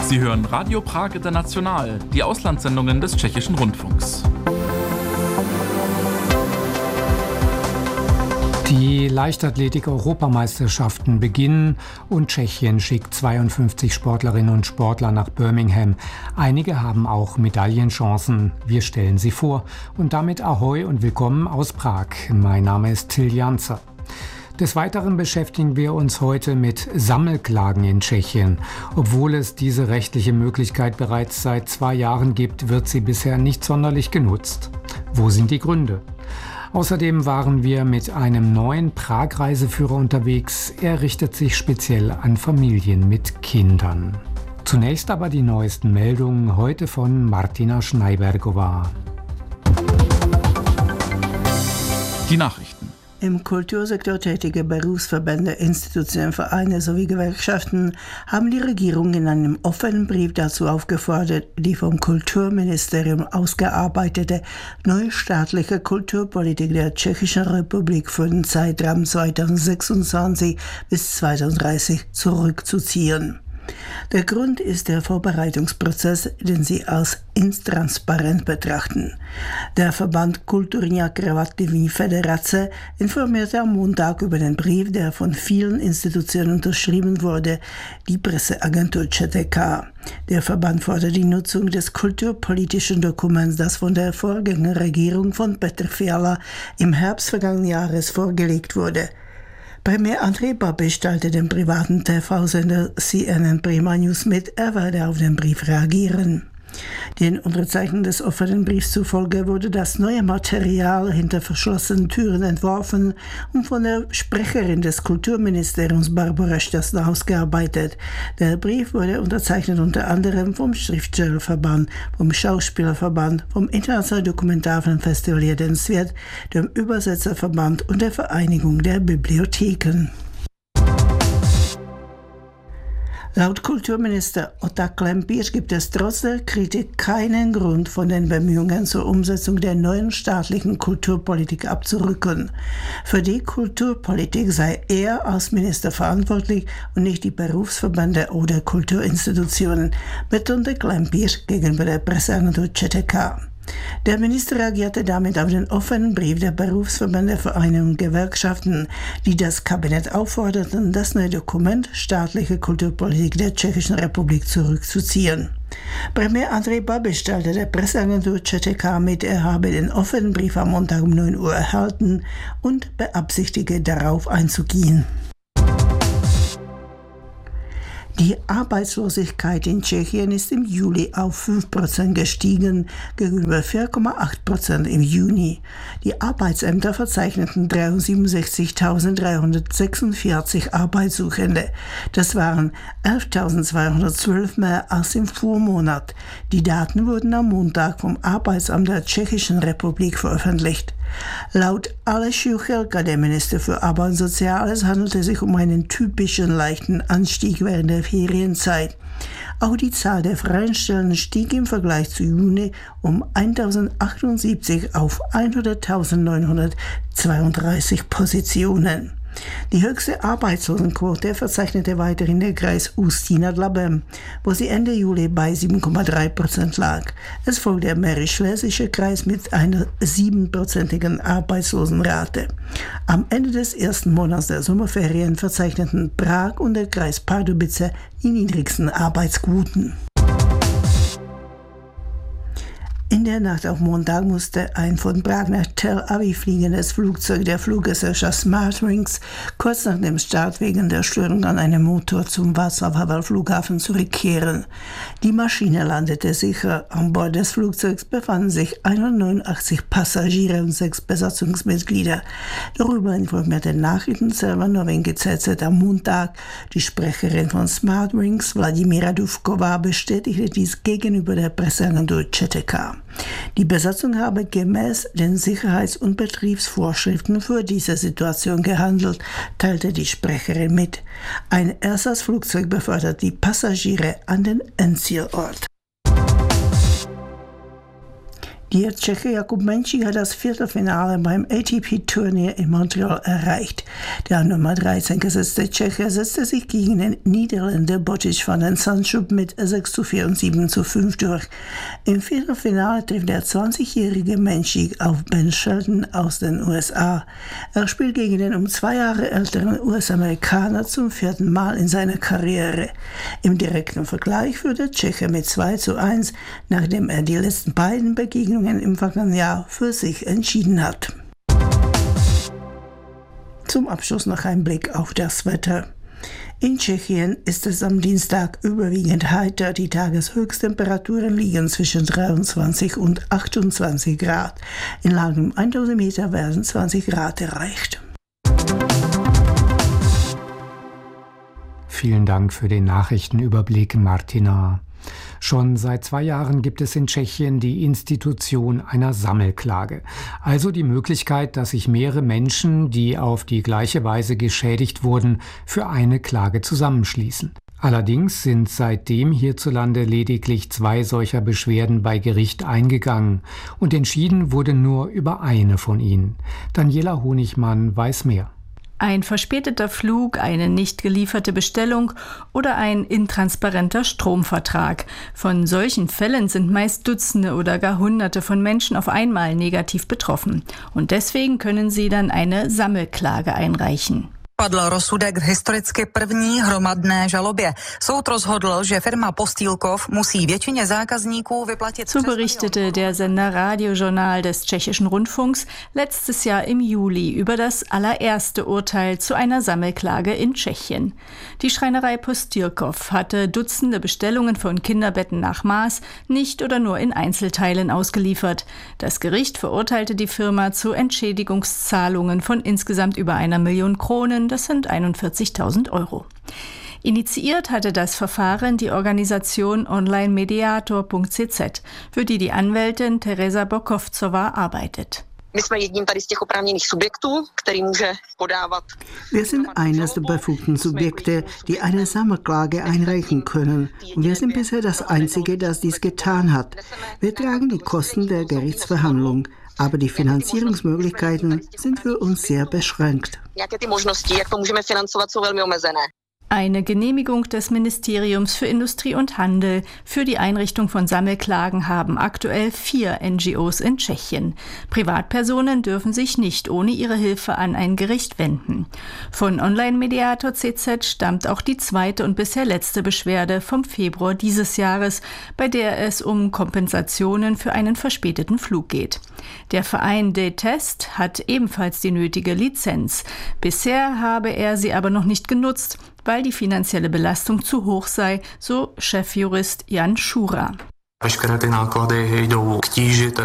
Sie hören Radio Prag International, die Auslandssendungen des Tschechischen Rundfunks. Die Leichtathletik-Europameisterschaften beginnen und Tschechien schickt 52 Sportlerinnen und Sportler nach Birmingham. Einige haben auch Medaillenchancen. Wir stellen sie vor. Und damit Ahoi und willkommen aus Prag. Mein Name ist Till Janzer. Des Weiteren beschäftigen wir uns heute mit Sammelklagen in Tschechien. Obwohl es diese rechtliche Möglichkeit bereits seit 2 Jahren gibt, wird sie bisher nicht sonderlich genutzt. Wo sind die Gründe? Außerdem waren wir mit einem neuen Prag-Reiseführer unterwegs. Er richtet sich speziell an Familien mit Kindern. Zunächst aber die neuesten Meldungen heute von Martina Schneibergova. Die Nachrichten. Im Kultursektor tätige Berufsverbände, Institutionen, Vereine sowie Gewerkschaften haben die Regierung in einem offenen Brief dazu aufgefordert, die vom Kulturministerium ausgearbeitete neue staatliche Kulturpolitik der Tschechischen Republik für den Zeitraum 2026 bis 2030 zurückzuziehen. Der Grund ist der Vorbereitungsprozess, den sie als intransparent betrachten. Der Verband Kulturní kreativní federace informierte am Montag über den Brief, der von vielen Institutionen unterschrieben wurde, die Presseagentur ČTK. Der Verband fordert die Nutzung des kulturpolitischen Dokuments, das von der Vorgängerregierung von Petr Fiala im Herbst vergangenen Jahres vorgelegt wurde. Premier Andrej Babiš teilte dem privaten TV-Sender CNN Prima News mit, er werde auf den Brief reagieren. Den Unterzeichnern des offenen Briefs zufolge wurde das neue Material hinter verschlossenen Türen entworfen und von der Sprecherin des Kulturministeriums Barbara Stasna ausgearbeitet. Der Brief wurde unterzeichnet unter anderem vom Schriftstellerverband, vom Schauspielerverband, vom Internationalen Dokumentarfilmfestival Jeden Svět, dem Übersetzerverband und der Vereinigung der Bibliotheken. Laut Kulturminister Ota Klempíř gibt es trotz der Kritik keinen Grund, von den Bemühungen zur Umsetzung der neuen staatlichen Kulturpolitik abzurücken. Für die Kulturpolitik sei er als Minister verantwortlich und nicht die Berufsverbände oder Kulturinstitutionen, betonte Klempíř gegenüber der Presseagentur ČTK. Der Minister reagierte damit auf den offenen Brief der Berufsverbände, Vereine und Gewerkschaften, die das Kabinett aufforderten, das neue Dokument Staatliche Kulturpolitik der Tschechischen Republik zurückzuziehen. Premier Andrej Babiš teilte der Presseagentur ČTK mit, er habe den offenen Brief am Montag um 9 Uhr erhalten und beabsichtige, darauf einzugehen. Die Arbeitslosigkeit in Tschechien ist im Juli auf 5% gestiegen, gegenüber 4,8% im Juni. Die Arbeitsämter verzeichneten 67.346 Arbeitssuchende. Das waren 11.212 mehr als im Vormonat. Die Daten wurden am Montag vom Arbeitsamt der Tschechischen Republik veröffentlicht. Laut Aleš Juchelka, der Minister für Arbeit und Soziales, handelt es sich um einen typischen leichten Anstieg während der Ferienzeit. Auch die Zahl der freien Stellen stieg im Vergleich zu Juni um 1.078 auf 100.932 Positionen. Die höchste Arbeitslosenquote verzeichnete weiterhin der Kreis Ústí-nad-Labem, wo sie Ende Juli bei 7,3% lag. Es folgt der Mährisch-Schlesische Kreis mit einer 7%igen Arbeitslosenrate. Am Ende des ersten Monats der Sommerferien verzeichneten Prag und der Kreis Pardubice die niedrigsten Arbeitsquoten. In der Nacht auf Montag musste ein von Prag nach Tel Aviv fliegendes Flugzeug der Fluggesellschaft Smartwings kurz nach dem Start wegen der Störung an einem Motor zum Václav-Havel-Flughafen zurückkehren. Die Maschine landete sicher. An Bord des Flugzeugs befanden sich 189 Passagiere und 6 Besatzungsmitglieder. Darüber informierte Nachrichtenserver Novinky CZ am Montag. Die Sprecherin von Smartwings, Vladimíra Duvková, bestätigte dies gegenüber der Presseagentur ČTK. Die Besatzung habe gemäß den Sicherheits- und Betriebsvorschriften für diese Situation gehandelt, teilte die Sprecherin mit. Ein Ersatzflugzeug befördert die Passagiere an den Endzielort. Der Tscheche Jakub Menšík hat das Viertelfinale beim ATP-Turnier in Montreal erreicht. Der Nummer 13 gesetzte Tscheche setzte sich gegen den Niederländer Botic van den Zandschulp mit 6:4 und 7:5 durch. Im Viertelfinale trifft der 20-jährige Menšík auf Ben Shelton aus den USA. Er spielt gegen den um 2 Jahre älteren US-Amerikaner zum 4. Mal in seiner Karriere. Im direkten Vergleich führt der Tscheche mit 2:1, nachdem er die letzten beiden Begegnungen im vergangenen Jahr für sich entschieden hat. Zum Abschluss noch ein Blick auf das Wetter. In Tschechien ist es am Dienstag überwiegend heiter. Die Tageshöchsttemperaturen liegen zwischen 23 und 28 Grad. In Lagen um 1000 Meter werden 20 Grad erreicht. Vielen Dank für den Nachrichtenüberblick, Martina. Schon seit 2 Jahren gibt es in Tschechien die Institution einer Sammelklage. Also die Möglichkeit, dass sich mehrere Menschen, die auf die gleiche Weise geschädigt wurden, für eine Klage zusammenschließen. Allerdings sind seitdem hierzulande lediglich 2 solcher Beschwerden bei Gericht eingegangen und entschieden wurde nur über eine von ihnen. Daniela Honigmann weiß mehr. Ein verspäteter Flug, eine nicht gelieferte Bestellung oder ein intransparenter Stromvertrag. Von solchen Fällen sind meist Dutzende oder gar Hunderte von Menschen auf einmal negativ betroffen. Und deswegen können sie dann eine Sammelklage einreichen. Padl rozsudek v historicky první hromadné žalobě. Soud rozhodl, že firma Postýlkov musí většině zákazníků vyplatit. So berichtete der Sender Radiojournal des Tschechischen Rundfunks letztes Jahr im Juli über das allererste Urteil zu einer Sammelklage in Tschechien. Die Schreinerei Postýlkov hatte Dutzende Bestellungen von Kinderbetten nach Maß nicht oder nur in Einzelteilen ausgeliefert. Das Gericht verurteilte die Firma zu Entschädigungszahlungen von insgesamt über 1 Million Kronen. Das sind 41.000 Euro. Initiiert hatte das Verfahren die Organisation onlinemediator.cz, für die die Anwältin Teresa Bokovcová arbeitet. Wir sind eines der befugten Subjekte, die eine Sammelklage einreichen können. Und wir sind bisher das Einzige, das dies getan hat. Wir tragen die Kosten der Gerichtsverhandlung. Aber die Finanzierungsmöglichkeiten sind für uns sehr beschränkt. Eine Genehmigung des Ministeriums für Industrie und Handel für die Einrichtung von Sammelklagen haben aktuell 4 NGOs in Tschechien. Privatpersonen dürfen sich nicht ohne ihre Hilfe an ein Gericht wenden. Von Online-Mediator CZ stammt auch die 2. und bisher letzte Beschwerde vom Februar dieses Jahres, bei der es um Kompensationen für einen verspäteten Flug geht. Der Verein Detest hat ebenfalls die nötige Lizenz. Bisher habe er sie aber noch nicht genutzt, weil die finanzielle Belastung zu hoch sei, so Chefjurist Jan Šura.